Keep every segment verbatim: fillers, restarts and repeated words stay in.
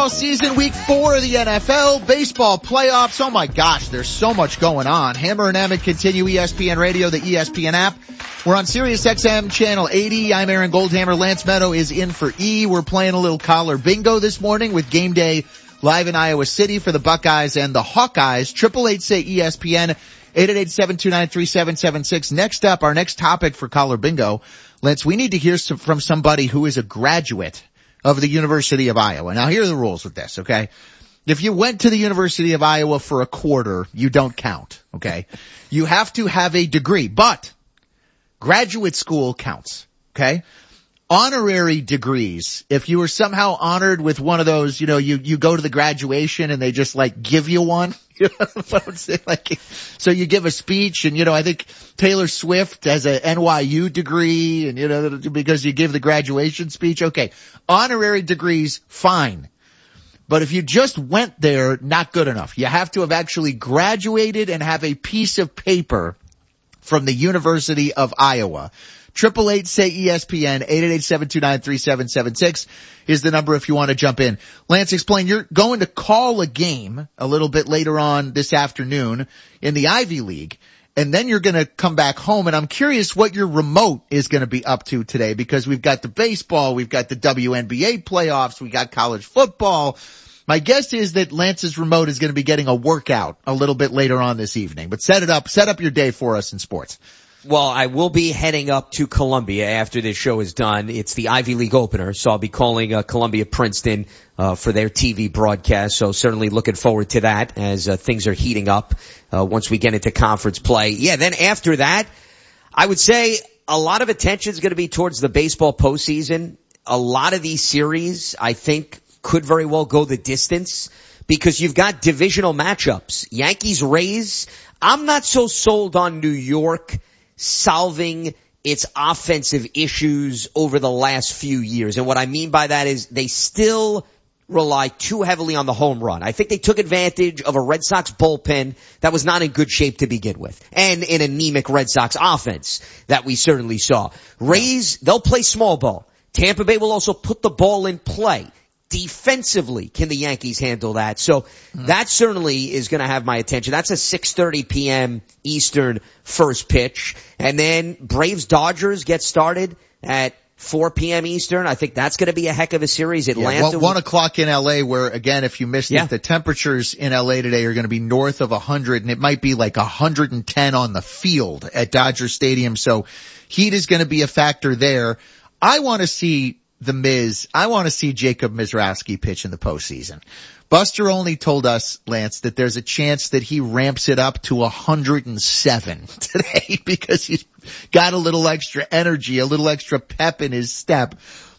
football season, week four of the N F L, baseball playoffs. Oh my gosh, there's so much going on. Hammer and Emmett continue, E S P N Radio, the E S P N app. We're on Sirius X M channel eighty. I'm Aaron Goldhammer. Lance Meadow is in for E. We're playing a little collar bingo this morning with game day live in Iowa City for the Buckeyes and the Hawkeyes. Triple eight say E S P N, eight eight eight, seven two nine, three seven seven six. Next up, our next topic for collar bingo. Lance, we need to hear some, from somebody who is a graduate of the University of Iowa. Now, here are the rules with this, okay? If you went to the University of Iowa for a quarter, you don't count, okay? You have to have a degree, but graduate school counts, okay? Honorary degrees, if you were somehow honored with one of those, you know, you, you go to the graduation and they just like give you one, you know what I'm saying? Like, so you give a speech and, you know, I think Taylor Swift has a N Y U degree and, you know, because you give the graduation speech. Okay. Honorary degrees, fine. But if you just went there, not good enough. You have to have actually graduated and have a piece of paper from the University of Iowa. Triple eight say E S P N, eight eight eight, seven two nine, three seven seven six is the number if you want to jump in. Lance, explain, you're going to call a game a little bit later on this afternoon in the Ivy League, and then you're going to come back home, and I'm curious what your remote is going to be up to today, because we've got the baseball, we've got the W N B A playoffs, we got college football. My guess is that Lance's remote is going to be getting a workout a little bit later on this evening, but set it up, set up your day for us in sports. Well, I will be heading up to Columbia after this show is done. It's the Ivy League opener, so I'll be calling uh, Columbia Princeton uh, for their T V broadcast. So certainly looking forward to that as uh, things are heating up uh, once we get into conference play. Yeah, then after that, I would say a lot of attention is going to be towards the baseball postseason. A lot of these series, I think, could very well go the distance because you've got divisional matchups. Yankees-Rays, I'm not so sold on New York solving its offensive issues over the last few years. And what I mean by that is they still rely too heavily on the home run. I think they took advantage of a Red Sox bullpen that was not in good shape to begin with, and an anemic Red Sox offense that we certainly saw. Rays, they'll play small ball. Tampa Bay will also put the ball in play. Defensively, can the Yankees handle that? So mm. that certainly is going to have my attention. That's a six thirty p.m. Eastern first pitch. And then Braves-Dodgers get started at four p.m. Eastern. I think that's going to be a heck of a series. Atlanta. Yeah, one, one o'clock in L A, where, again, if you missed yeah. it, the temperatures in L A today are going to be north of one hundred, and it might be like one hundred ten on the field at Dodger Stadium. So heat is going to be a factor there. I want to see the Miz. I want to see Jacob Mizrachi pitch in the postseason. Buster only told us, Lance, that there's a chance that he ramps it up to one hundred seven today because he's got a little extra energy, a little extra pep in his step.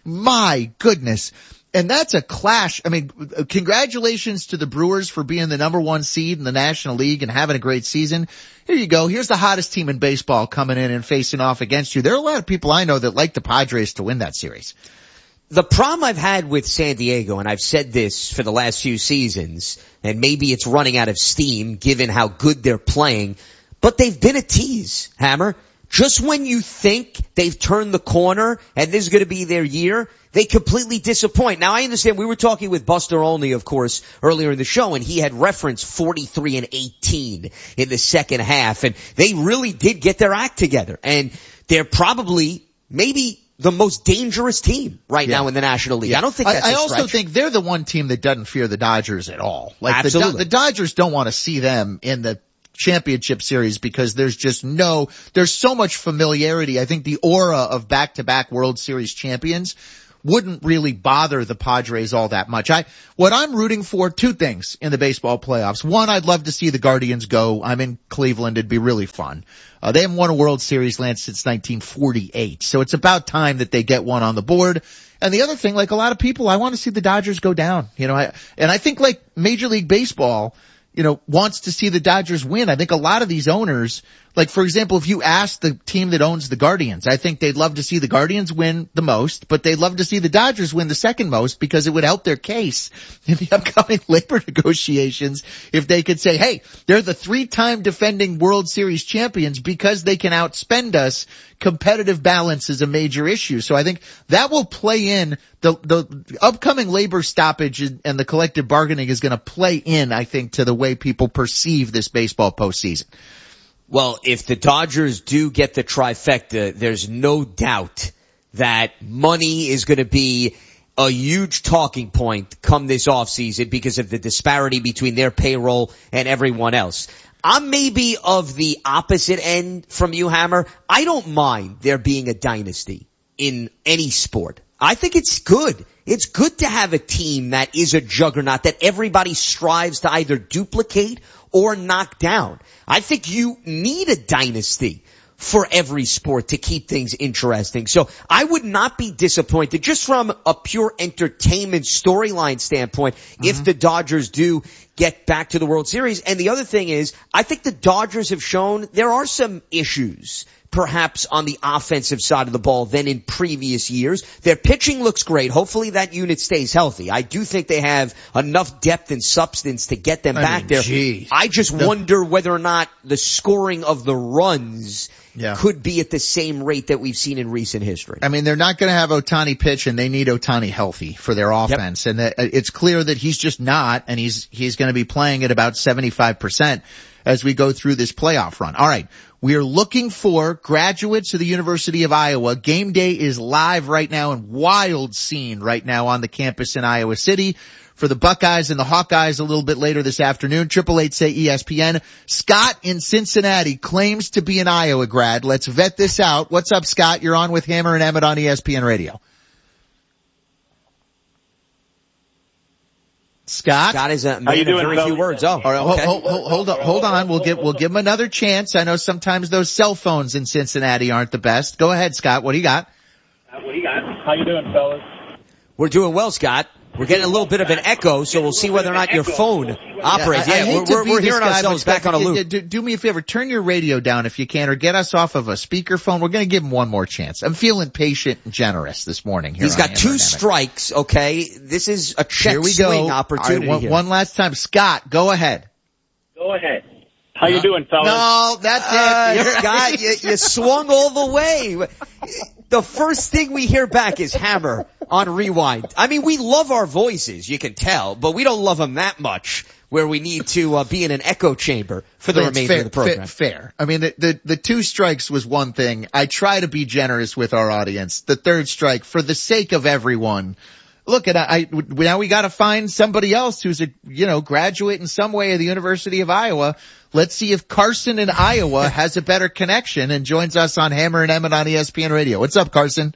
My goodness. And that's a clash. I mean, congratulations to the Brewers for being the number one seed in the National League and having a great season. Here you go. Here's the hottest team in baseball coming in and facing off against you. There are a lot of people I know that like the Padres to win that series. The problem I've had with San Diego, and I've said this for the last few seasons, and maybe it's running out of steam given how good they're playing, but they've been a tease, Hammer. Just when you think they've turned the corner and this is going to be their year, they completely disappoint. Now, I understand we were talking with Buster Olney, of course, earlier in the show, and he had referenced forty-three and eighteen in the second half, and they really did get their act together. And they're probably, maybe, the most dangerous team right yeah. now in the National League. Yeah. I don't think that's I, I a also stretch. think they're the one team that doesn't fear the Dodgers at all. Like Absolutely. the, the Dodgers don't want to see them in the championship series because there's just no, there's so much familiarity. I think the aura of back-to-back World Series champions wouldn't really bother the Padres all that much. I, what I'm rooting for, two things in the baseball playoffs. One, I'd love to see the Guardians go. I'm in Cleveland. It'd be really fun. Uh, they haven't won a World Series, Lance, since nineteen forty-eight. So it's about time that they get one on the board. And the other thing, like a lot of people, I want to see the Dodgers go down. You know, I, and I think like Major League Baseball, you know, wants to see the Dodgers win. I think a lot of these owners, Like, for example, if you ask the team that owns the Guardians, I think they'd love to see the Guardians win the most, but they'd love to see the Dodgers win the second most because it would help their case in the upcoming labor negotiations if they could say, hey, they're the three-time defending World Series champions because they can outspend us. Competitive balance is a major issue. So I think that will play in the, the upcoming labor stoppage and the collective bargaining is going to play in, I think, to the way people perceive this baseball postseason. Well, if the Dodgers do get the trifecta, there's no doubt that money is going to be a huge talking point come this offseason because of the disparity between their payroll and everyone else. I'm maybe of the opposite end from you, Hammer. I don't mind there being a dynasty in any sport. I think it's good. It's good to have a team that is a juggernaut that everybody strives to either duplicate or knock down. I think you need a dynasty for every sport to keep things interesting. So I would not be disappointed just from a pure entertainment storyline standpoint mm-hmm. if the Dodgers do get back to the World Series. And the other thing is, I think the Dodgers have shown there are some issues perhaps on the offensive side of the ball than in previous years. Their pitching looks great. Hopefully that unit stays healthy. I do think they have enough depth and substance to get them I back mean, there. Geez. I just the- wonder whether or not the scoring of the runs yeah. could be at the same rate that we've seen in recent history. I mean, they're not going to have Ohtani pitch, and they need Ohtani healthy for their offense. Yep. And that, it's clear that he's just not, and he's he's going to be playing at about seventy-five percent as we go through this playoff run. All right, we are looking for graduates of the University of Iowa. Game day is live right now and wild scene right now on the campus in Iowa City. For the Buckeyes and the Hawkeyes a little bit later this afternoon, triple eight say E S P N. Scott in Cincinnati claims to be an Iowa grad. Let's vet this out. What's up, Scott? You're on with Hammer and Emmett on E S P N Radio. Scott? Scott is a man of very few words. Oh, all right, okay. hold, hold, hold on, hold on. We'll give, we'll give him another chance. I know sometimes those cell phones in Cincinnati aren't the best. Go ahead, Scott. What do you got? Uh, what do you got? How you doing, fellas? We're doing well, Scott. We're getting a little bit of an echo, so we'll see whether or not your phone operates. Yeah, I, yeah, I we're, we're, we're hearing ourselves back on a loop. Do, do me a favor, turn your radio down if you can, or get us off of a speakerphone. We're going to give him one more chance. I'm feeling patient and generous this morning. Here He's got two strikes, okay? This is a check here we swing go. opportunity. Right, one, here. one last time. Scott, go ahead. Go ahead. How you doing, fellas? No, that's uh, it. Scott, you, you swung all the way. The first thing we hear back is Hammer on Rewind. I mean, we love our voices, you can tell, but we don't love them that much where we need to uh, be in an echo chamber for the It's remainder fair, of the program. Fair, fair. I mean, the, the, the two strikes was one thing. I try to be generous with our audience. The third strike, for the sake of everyone, look, and I, I now we got to find somebody else who's a, you know, graduate in some way of the University of Iowa. Let's see if Carson in Iowa has a better connection and joins us on Hammer and Emmett on E S P N Radio. What's up, Carson?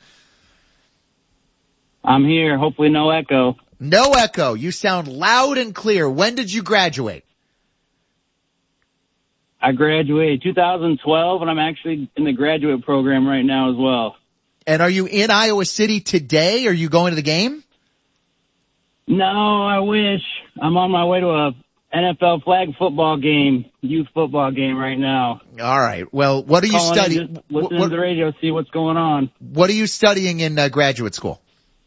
I'm here. Hopefully no echo. No echo. You sound loud and clear. When did you graduate? I graduated two thousand twelve, and I'm actually in the graduate program right now as well. And are you in Iowa City today? Are you going to the game? No, I wish. I'm on my way to a N F L flag football game, youth football game right now. All right. Well, what are you Calling studying? in, just listening what, to the radio, see what's going on. What are you studying in uh, graduate school?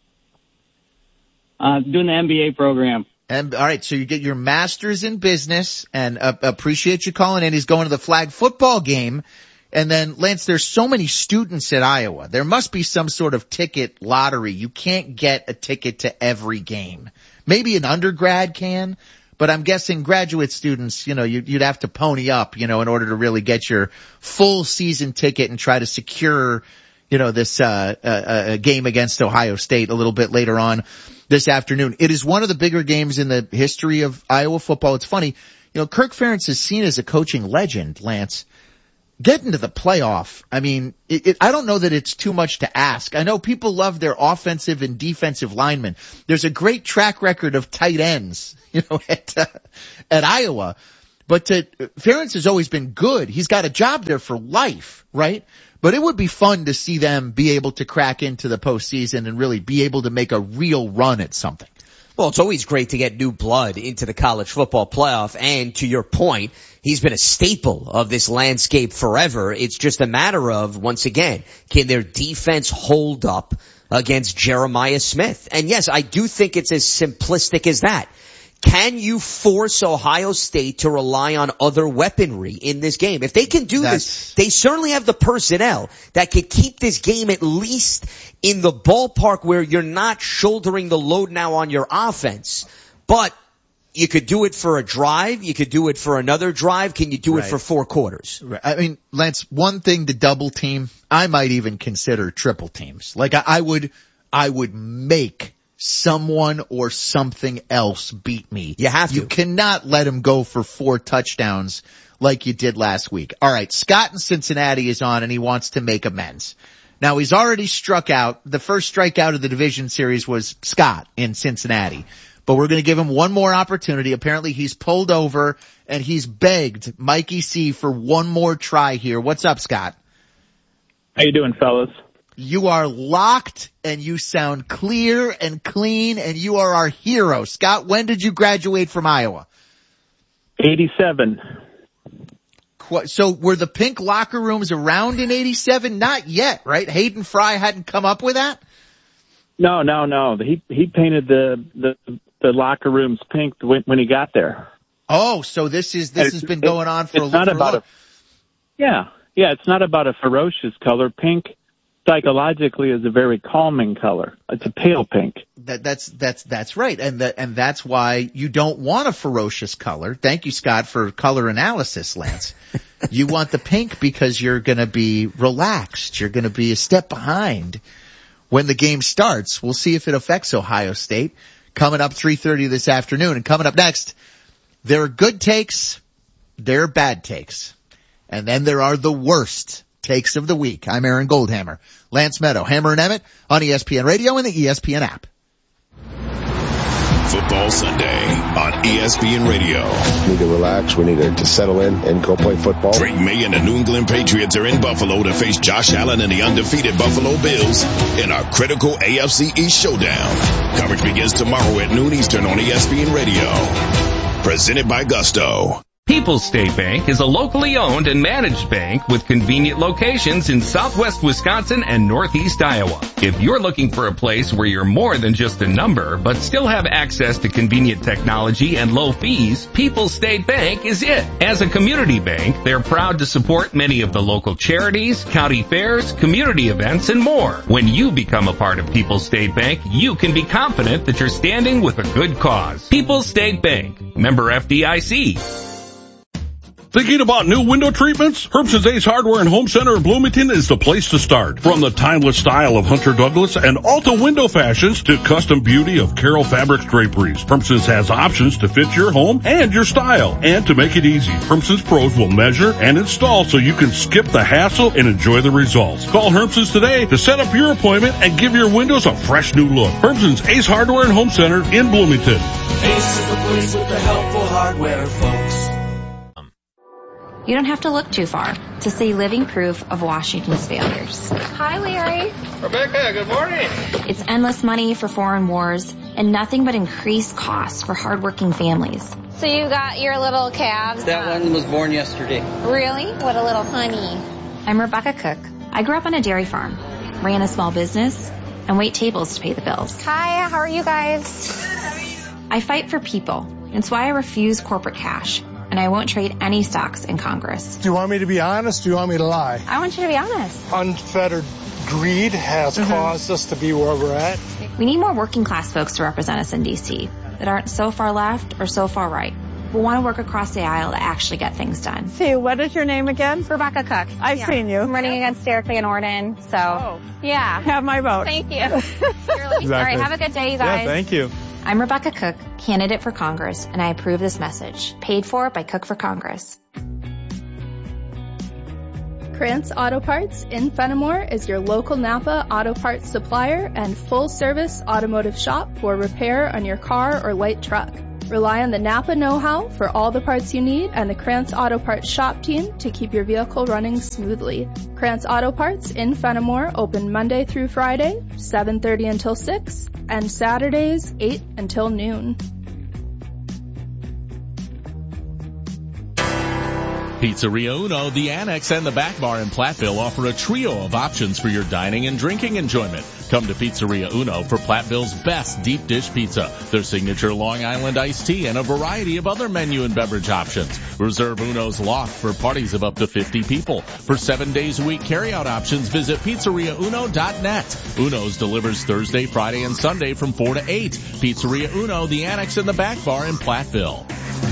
Uh, doing the M B A program. And all right, so you get your master's in business, and uh, appreciate you calling in. He's going to the flag football game. And then, Lance, there's so many students at Iowa. There must be some sort of ticket lottery. You can't get a ticket to every game. Maybe an undergrad can, but I'm guessing graduate students, you know, you'd, you'd have to pony up, you know, in order to really get your full season ticket and try to secure, you know, this uh, uh, game against Ohio State a little bit later on this afternoon. It is one of the bigger games in the history of Iowa football. It's funny, you know, Kirk Ferentz is seen as a coaching legend, Lance. Getting to the playoff, I mean, it, it, I don't know that it's too much to ask. I know people love their offensive and defensive linemen. There's a great track record of tight ends, you know, at, uh, at Iowa. But to, Ferentz has always been good. He's got a job there for life, right? But it would be fun to see them be able to crack into the postseason and really be able to make a real run at something. Well, it's always great to get new blood into the college football playoff. And to your point, he's been a staple of this landscape forever. It's just a matter of, once again, can their defense hold up against Jeremiah Smith? And yes, I do think it's as simplistic as that. Can you force Ohio State to rely on other weaponry in this game? If they can do That's... this, they certainly have the personnel that could keep this game at least in the ballpark where you're not shouldering the load now on your offense. But you could do it for a drive. You could do it for another drive. Can you do right. it for four quarters? Right. I mean, Lance, one thing to double team, I might even consider triple teams. Like I, I would, I would make someone or something else beat me. You have to. You cannot let him go for four touchdowns like you did last week. All right, Scott in Cincinnati is on and he wants to make amends. Now he's already struck out. The first strikeout of the division series was Scott in Cincinnati. But we're going to give him one more opportunity. Apparently he's pulled over and he's begged Mikey C for one more try here. What's up, Scott? How you doing, fellas? You are locked and you sound clear and clean and you are our hero. Scott, when did you graduate from Iowa? eighty-seven. So were the pink locker rooms around in eighty-seven? Not yet, right? Hayden Fry hadn't come up with that? No, no, no. He he painted the the, the locker rooms pink when, when he got there. Oh, so this is this it's, has been going on for it's a not for about long. a Yeah. Yeah, it's not about a ferocious color. Pink psychologically is a very calming color. It's a pale pink. That, that's, that's, that's right. And that, and that's why you don't want a ferocious color. Thank you, Scott, for color analysis, Lance. You want the pink because you're going to be relaxed. You're going to be a step behind when the game starts. We'll see if it affects Ohio State. Coming up three thirty this afternoon. And coming up next, there are good takes. There are bad takes. And then there are the worst takes of the week. I'm Aaron Goldhammer. Lance Meadow, Hammer and Emmett on E S P N Radio and the E S P N app. Football Sunday on E S P N Radio. We need to relax. We need to, to settle in and go play football. Drake May and the New England Patriots are in Buffalo to face Josh Allen and the undefeated Buffalo Bills in a critical A F C East showdown. Coverage begins tomorrow at noon Eastern on E S P N Radio. Presented by Gusto. People's State Bank is a locally owned and managed bank with convenient locations in southwest Wisconsin and northeast Iowa. If you're looking for a place where you're more than just a number, but still have access to convenient technology and low fees, People's State Bank is it. As a community bank, they're proud to support many of the local charities, county fairs, community events, and more. When you become a part of People's State Bank, you can be confident that you're standing with a good cause. People's State Bank, member F D I C. Thinking about new window treatments? Herbson's Ace Hardware and Home Center in Bloomington is the place to start. From the timeless style of Hunter Douglas and Alta window fashions to custom beauty of Carroll Fabrics draperies, Herbson's has options to fit your home and your style. And to make it easy, Herbson's pros will measure and install so you can skip the hassle and enjoy the results. Call Herbson's today to set up your appointment and give your windows a fresh new look. Herbson's Ace Hardware and Home Center in Bloomington. Ace is the place with the helpful hardware, folks. You don't have to look too far to see living proof of Washington's failures. Hi, Larry. Rebecca, good morning. It's endless money for foreign wars and nothing but increased costs for hardworking families. So you got your little calves? That one was born yesterday. Really? What a little honey. I'm Rebecca Cook. I grew up on a dairy farm, ran a small business, and wait tables to pay the bills. Hi, how are you guys? I fight for people. It's why I refuse corporate cash. And I won't trade any stocks in Congress. Do you want me to be honest? Do you want me to lie? I want you to be honest. Unfettered greed has mm-hmm. caused us to be where we're at. We need more working class folks to represent us in D C that aren't so far left or so far right. We want to work across the aisle to actually get things done. See, what is your name again? Rebecca Cook. I've yeah. seen you. I'm running against Derek Van Orden, so oh. yeah. Have my vote. Thank you. Exactly. All right, have a good day, you guys. Yeah, thank you. I'm Rebecca Cook, candidate for Congress, and I approve this message. Paid for by Cook for Congress. Krantz Auto Parts in Fenimore is your local Napa auto parts supplier and full-service automotive shop for repair on your car or light truck. Rely on the Napa know-how for all the parts you need and the Krantz Auto Parts shop team to keep your vehicle running smoothly. Krantz Auto Parts in Fenimore open Monday through Friday, seven thirty until six, and Saturdays, eight until noon. Pizzeria Uno, the Annex, and the Back Bar in Platteville offer a trio of options for your dining and drinking enjoyment. Come to Pizzeria Uno for Platteville's best deep dish pizza, their signature Long Island iced tea, and a variety of other menu and beverage options. Reserve Uno's loft for parties of up to fifty people. For seven days a week carryout options, visit pizzeria uno dot net. Uno's delivers Thursday, Friday, and Sunday from four to eight. Pizzeria Uno, the Annex, and the Back Bar in Platteville.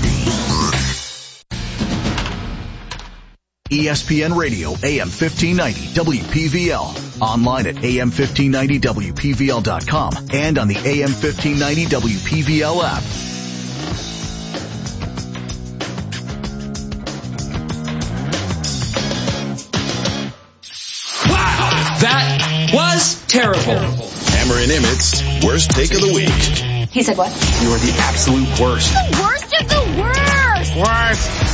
E S P N Radio, A M fifteen ninety, W P V L. Online at A M fifteen ninety W P V L dot com and on the A M fifteen ninety W P V L app. Wow! That was terrible. Hammer and Emmett's worst take of the week. He said what? You are the absolute worst. The worst of the worst! Worst!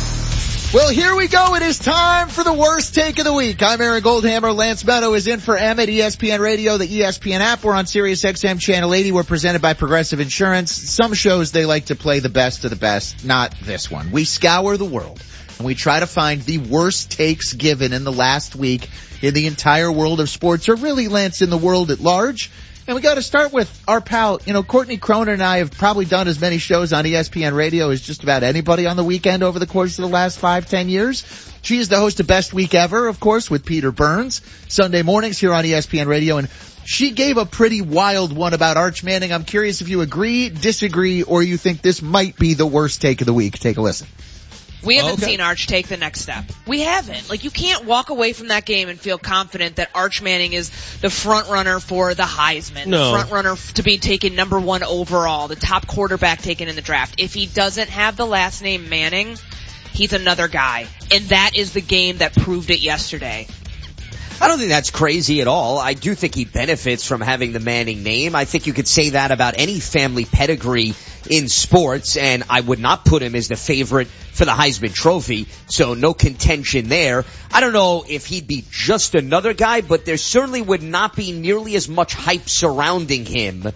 Well, here we go. It is time for the worst take of the week. I'm Aaron Goldhammer. Lance Meadow is in for Emmett. E S P N Radio, the E S P N app. We're on Sirius X M Channel eighty. We're presented by Progressive Insurance. Some shows they like to play the best of the best. Not this one. We scour the world and we try to find the worst takes given in the last week in the entire world of sports, or really, Lance, in the world at large. And we got to start with our pal, you know, Courtney Cronin and I have probably done as many shows on E S P N Radio as just about anybody on the weekend over the course of the last five, ten years. She is the host of Best Week Ever, of course, with Peter Burns, Sunday mornings here on E S P N Radio. And she gave a pretty wild one about Arch Manning. I'm curious if you agree, disagree, or you think this might be the worst take of the week. Take a listen. We haven't okay. seen Arch take the next step. We haven't. Like, you can't walk away from that game and feel confident that Arch Manning is the front runner for the Heisman, no. the front runner to be taken number one overall, the top quarterback taken in the draft. If he doesn't have the last name Manning, he's another guy. And that is the game that proved it yesterday. I don't think that's crazy at all. I do think he benefits from having the Manning name. I think you could say that about any family pedigree in sports, and I would not put him as the favorite for the Heisman Trophy, so no contention there. I don't know if he'd be just another guy, but there certainly would not be nearly as much hype surrounding him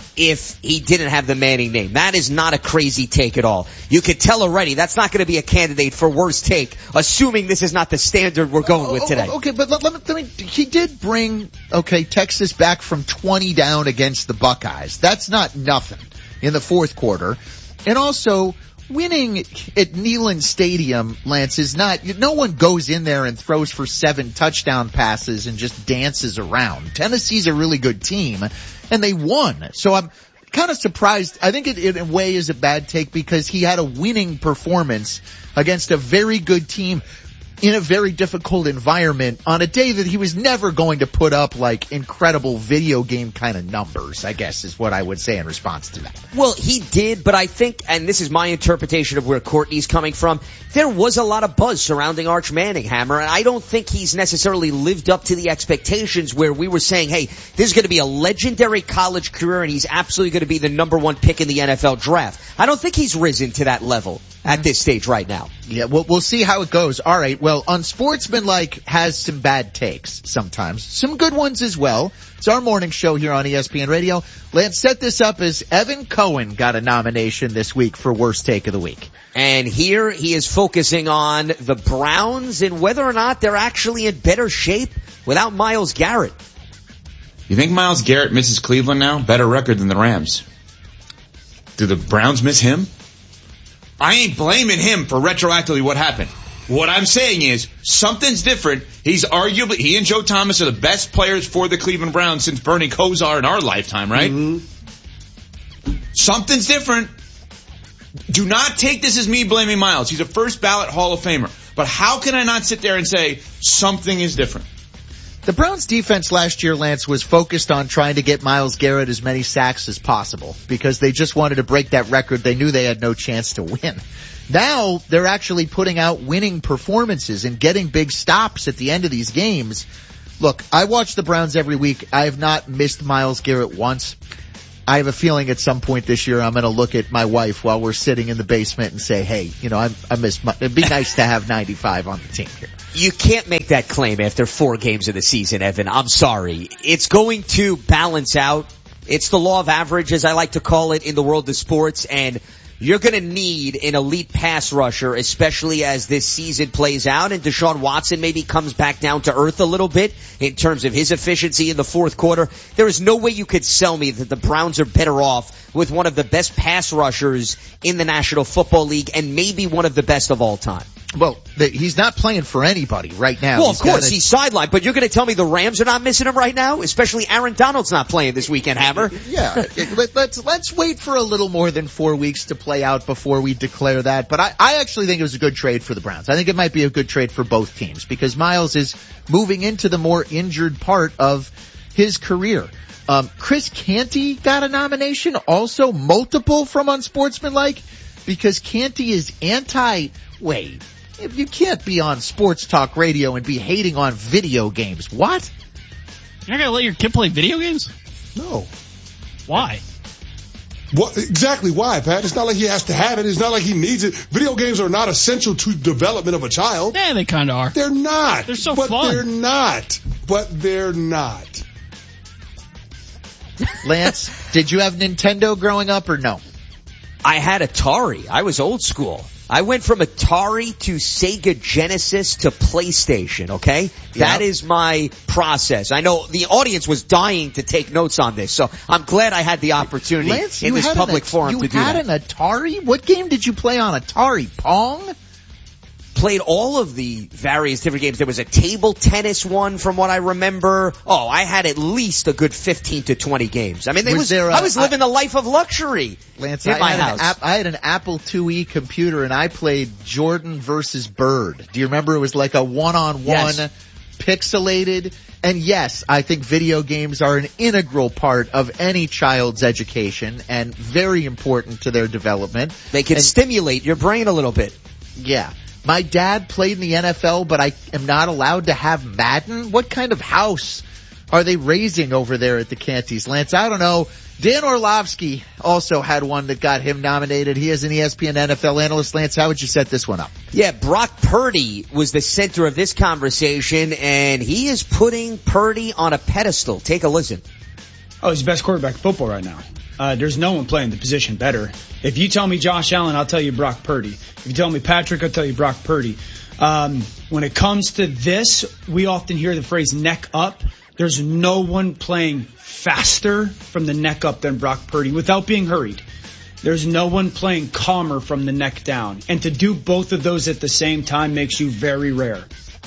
if he didn't have the Manning name. That is not a crazy take at all. You could tell already that's not going to be a candidate for worst take, assuming this is not the standard we're going with today. Okay, but let, let, me, let me, he did bring, okay, Texas back from twenty down against the Buckeyes. That's not nothing in the fourth quarter. And also, winning at Neyland Stadium, Lance, is not, no one goes in there and throws for seven touchdown passes and just dances around. Tennessee's a really good team, and they won. So I'm kind of surprised. I think it, it in a way is a bad take because he had a winning performance against a very good team in a very difficult environment on a day that he was never going to put up like incredible video game kind of numbers, I guess is what I would say in response to that. Well, he did, but I think, and this is my interpretation of where Courtney's coming from, there was a lot of buzz surrounding Arch Manning, Hammer, and I don't think he's necessarily lived up to the expectations where we were saying, hey, this is going to be a legendary college career and he's absolutely going to be the number one pick in the N F L draft. I don't think he's risen to that level at this stage right now. Yeah, we'll, we'll see how it goes. All right, well, Unsportsmanlike has some bad takes sometimes. Some good ones as well. It's our morning show here on E S P N Radio. Lance set this up as Evan Cohen got a nomination this week for Worst Take of the Week. And here he is focusing on the Browns and whether or not they're actually in better shape without Myles Garrett. You think Myles Garrett misses Cleveland now? Better record than the Rams. Do the Browns miss him? I ain't blaming him for retroactively what happened. What I'm saying is something's different. He's arguably, he and Joe Thomas are the best players for the Cleveland Browns since Bernie Kosar in our lifetime, right? Mm-hmm. Something's different. Do not take this as me blaming Myles. He's a first ballot Hall of Famer. But how can I not sit there and say something is different? The Browns defense last year, Lance, was focused on trying to get Myles Garrett as many sacks as possible because they just wanted to break that record. They knew they had no chance to win. Now they're actually putting out winning performances and getting big stops at the end of these games. Look, I watch the Browns every week. I have not missed Myles Garrett once. I have a feeling at some point this year I'm going to look at my wife while we're sitting in the basement and say, hey, you know, I, I miss my, it'd be nice to have ninety-five on the team here. You can't make that claim after four games of the season, Evan. I'm sorry. It's going to balance out. It's the law of average, as I like to call it in the world of sports, and you're going to need an elite pass rusher, especially as this season plays out, and Deshaun Watson maybe comes back down to earth a little bit in terms of his efficiency in the fourth quarter. There is no way you could sell me that the Browns are better off with one of the best pass rushers in the National Football League and maybe one of the best of all time. Well, the, he's not playing for anybody right now. Well, he's of course, a, he's sidelined, but you're going to tell me the Rams are not missing him right now? Especially Aaron Donald's not playing this weekend, Hammer. Yeah, let, let's let's wait for a little more than four weeks to play out before we declare that. But I, I actually think it was a good trade for the Browns. I think it might be a good trade for both teams because Miles is moving into the more injured part of his career. Um, Chris Canty got a nomination, also multiple from Unsportsmanlike, because Canty is anti-Wade. If you can't be on sports talk radio and be hating on video games, what? You're not gonna let your kid play video games? No. Why? What exactly? Why, Pat? It's not like he has to have it. It's not like he needs it. Video games are not essential to development of a child. Yeah, they kind of are. They're not. They're so but fun. But they're not. But they're not. Lance, did you have Nintendo growing up or no? I had Atari. I was old school. I went from Atari to Sega Genesis to PlayStation, okay? Yep. That is my process. I know the audience was dying to take notes on this, so I'm glad I had the opportunity Lance, in this public an, forum to do that. You had an Atari? What game did you play on Atari? Pong? Played all of the various different games. There was a table tennis one from what I remember. Oh, I had at least a good fifteen to twenty games. I mean, was, was there a, I was living I, a life of luxury Lance, in I my had house. An, I had an Apple two E computer and I played Jordan versus Bird. Do you remember? It was like a one-on-one yes. pixelated. And yes, I think video games are an integral part of any child's education and very important to their development. They can and, stimulate your brain a little bit. Yeah. My dad played in the N F L, but I am not allowed to have Madden. What kind of house are they raising over there at the Cantys? Lance, I don't know. Dan Orlovsky also had one that got him nominated. He is an E S P N N F L analyst. Lance, how would you set this one up? Yeah, Brock Purdy was the center of this conversation, and he is putting Purdy on a pedestal. Take a listen. Oh, he's the best quarterback in football right now. Uh, there's no one playing the position better. If you tell me Josh Allen, I'll tell you Brock Purdy. If you tell me Patrick, I'll tell you Brock Purdy. Um, when it comes to this, we often hear the phrase neck up. There's no one playing faster from the neck up than Brock Purdy without being hurried. There's no one playing calmer from the neck down. And to do both of those at the same time makes you very rare.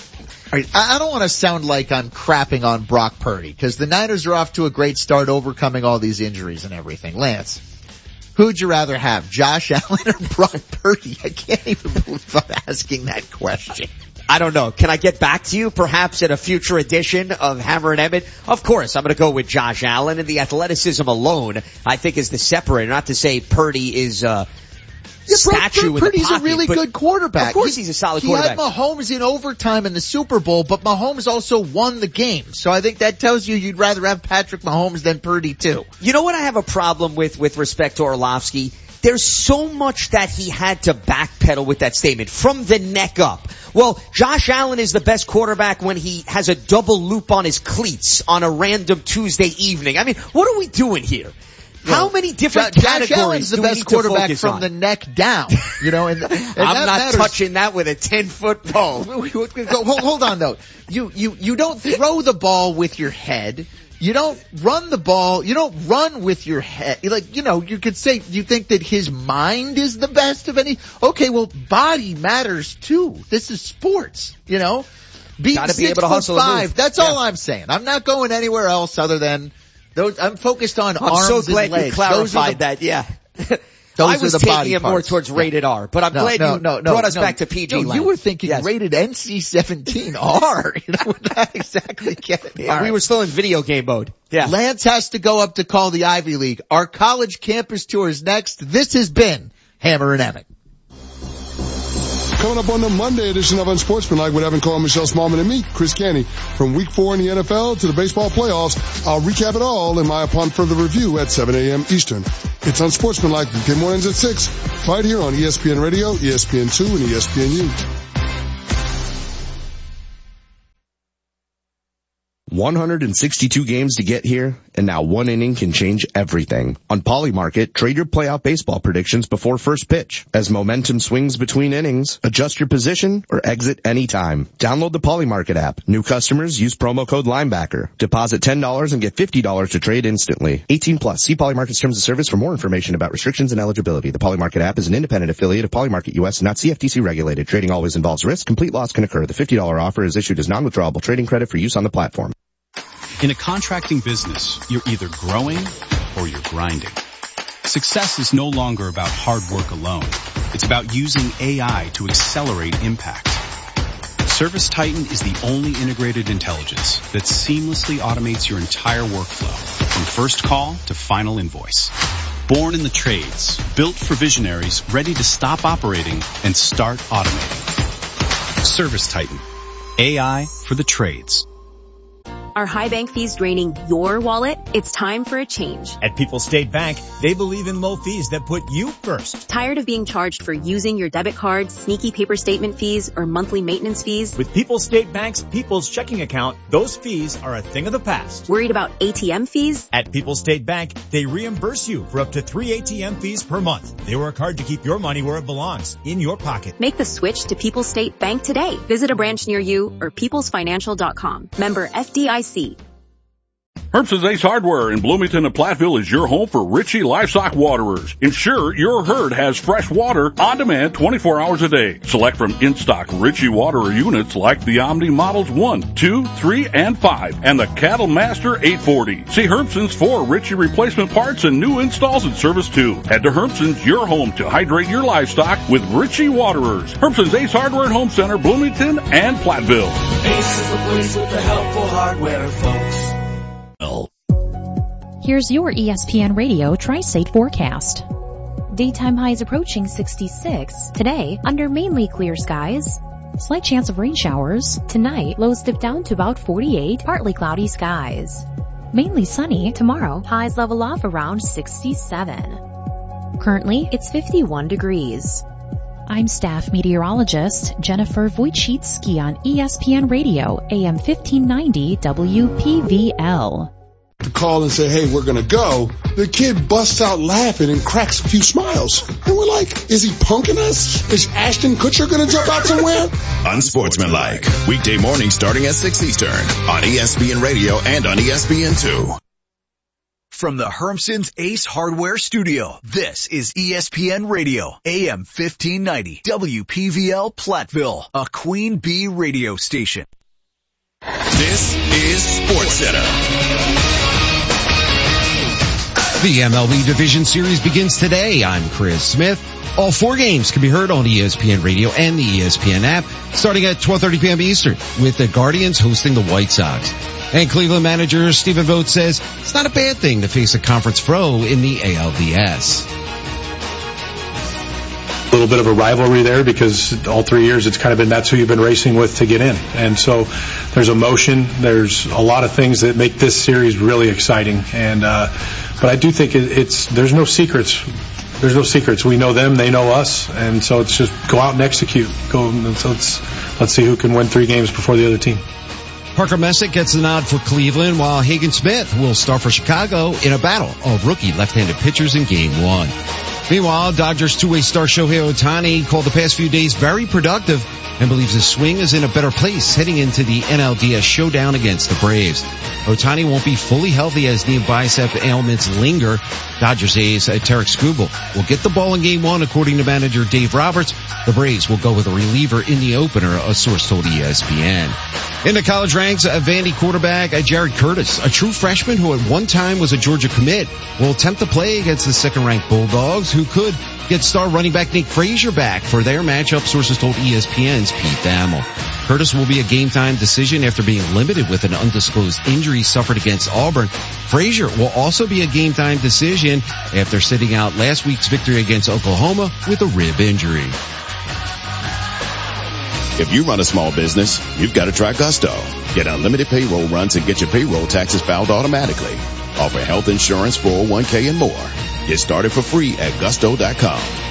All right, I don't want to sound like I'm crapping on Brock Purdy because the Niners are off to a great start overcoming all these injuries and everything. Lance, who'd you rather have, Josh Allen or Brock Purdy? I can't even believe I'm asking that question. I don't know. Can I get back to you perhaps at a future edition of Hammer and Emmett? Of course, I'm going to go with Josh Allen, and the athleticism alone I think is the separator. Not to say Purdy is uh Yeah, statue Brock Purdy's in the pocket, a really good quarterback. Of course he's a solid he quarterback. He had Mahomes in overtime in the Super Bowl, but Mahomes also won the game. So I think that tells you you'd rather have Patrick Mahomes than Purdy too. You know what I have a problem with with respect to Orlovsky? There's so much that he had to backpedal with that statement from the neck up. Well, Josh Allen is the best quarterback when he has a double loop on his cleats on a random Tuesday evening. I mean, what are we doing here? How well, many different Josh categories Allen's the do best we need quarterback to from on? the neck down, you know, and, and I'm that not matters. touching that with a ten foot pole. hold, hold on though. You, you, you don't throw the ball with your head. You don't run the ball. You don't run with your head. Like, you know, you could say you think that his mind is the best of any. Okay, well, body matters too. This is sports, you know. Being Gotta be six able to foot hustle and five. move. That's yeah. all I'm saying. I'm not going anywhere else other than those. I'm focused on I'm arms so glad and legs. you clarified the, that. Yeah. Those I are was the taking body it more parts. towards rated yeah. R, but I'm no, glad no, you no, no, brought us no, back to P G no, land. You were thinking yes. rated N C seventeen R. You know, would not exactly get it. Yeah, we right. were still in video game mode. Yeah. Lance has to go up to call the Ivy League. Our college campus tour is next. This has been Hammer and Emmett. Coming up on the Monday edition of Unsportsmanlike with Evan Cole, Michelle Smallman, and me, Chris Canty. From week four in the N F L to the baseball playoffs, I'll recap it all in my Upon Further Review at seven a.m. Eastern. It's Unsportsmanlike weekday mornings at six, right here on E S P N Radio, E S P N two, and E S P N U. one hundred sixty-two games to get here, and now one inning can change everything. On Polymarket, trade your playoff baseball predictions before first pitch. As momentum swings between innings, adjust your position or exit anytime. Download the Polymarket app. New customers use promo code Linebacker. Deposit ten dollars and get fifty dollars to trade instantly. eighteen plus. See Polymarket's terms of service for more information about restrictions and eligibility. The Polymarket app is an independent affiliate of Polymarket U S and not C F T C regulated. Trading always involves risk. Complete loss can occur. The fifty dollars offer is issued as non-withdrawable trading credit for use on the platform. In a contracting business, you're either growing or you're grinding. Success is no longer about hard work alone. It's about using A I to accelerate impact. ServiceTitan is the only integrated intelligence that seamlessly automates your entire workflow, from first call to final invoice. Born in the trades, built for visionaries ready to stop operating and start automating. ServiceTitan. A I for the trades. Are high bank fees draining your wallet? It's time for a change. At People's State Bank, they believe in low fees that put you first. Tired of being charged for using your debit card, sneaky paper statement fees, or monthly maintenance fees? With People's State Bank's People's Checking Account, those fees are a thing of the past. Worried about A T M fees? At People's State Bank, they reimburse you for up to three A T M fees per month. They work hard to keep your money where it belongs, in your pocket. Make the switch to People's State Bank today. Visit a branch near you or peoples financial dot com. Member F D I C. Herbst's Ace Hardware in Bloomington and Platteville is your home for Ritchie Livestock Waterers. Ensure your herd has fresh water on demand twenty-four hours a day. Select from in-stock Ritchie Waterer units like the Omni Models one, two, three, and five, and the Cattle Master eight forty. See Herbst's for Ritchie replacement parts and new installs and service too. Head to Herbst's, your home to hydrate your livestock with Ritchie Waterers. Herbst's Ace Hardware and Home Center, Bloomington and Platteville. Ace is the place with the helpful hardware, folks. Here's your E S P N Radio Tri-State forecast. Daytime highs approaching sixty-six. Today, under mainly clear skies. Slight chance of rain showers. Tonight, lows dip down to about forty-eight, partly cloudy skies. Mainly sunny. Tomorrow, highs level off around sixty-seven. Currently, it's fifty-one degrees. I'm staff meteorologist Jennifer Wojcicki on E S P N Radio, A M fifteen ninety W P V L. To call and say, hey, we're going to go, the kid busts out laughing and cracks a few smiles. And we're like, is he punking us? Is Ashton Kutcher going to jump out somewhere? Unsportsmanlike. Weekday morning starting at six Eastern on E S P N Radio and on E S P N two. From the Hermson's Ace Hardware Studio, this is E S P N Radio, A M fifteen ninety, W P V L Platteville, a Queen Bee radio station. This is SportsCenter. The M L B Division Series begins today. I'm Chris Smith. All four games can be heard on E S P N Radio and the E S P N app, starting at twelve thirty p.m. Eastern, with the Guardians hosting the White Sox. And Cleveland manager Stephen Vogt says it's not a bad thing to face a conference foe in the A L D S. A little bit of a rivalry there because all three years it's kind of been that's who you've been racing with to get in. And so there's emotion. There's a lot of things that make this series really exciting. And, uh, but I do think it, it's, there's no secrets. There's no secrets. We know them. They know us. And so it's just go out and execute. Go. And so let's, let's see who can win three games before the other team. Parker Messick gets the nod for Cleveland, while Hagen Smith will start for Chicago in a battle of rookie left-handed pitchers in Game one. Meanwhile, Dodgers two-way star Shohei Ohtani called the past few days very productive and believes his swing is in a better place heading into the N L D S showdown against the Braves. Ohtani won't be fully healthy as knee and bicep ailments linger. Dodgers ace Tarek Skubal will get the ball in Game one, according to manager Dave Roberts. The Braves will go with a reliever in the opener, a source told E S P N. In the college ranks, a Vandy quarterback Jared Curtis, a true freshman who at one time was a Georgia commit, will attempt to play against the second-ranked Bulldogs, who could get star running back Nick Frazier back for their matchup, sources told E S P N's Pete Thamel. Curtis will be a game-time decision after being limited with an undisclosed injury suffered against Auburn. Frazier will also be a game-time decision after sitting out last week's victory against Oklahoma with a rib injury. If you run a small business, you've got to try Gusto. Get unlimited payroll runs and get your payroll taxes filed automatically. Offer health insurance, four oh one k, and more. Get started for free at gusto dot com.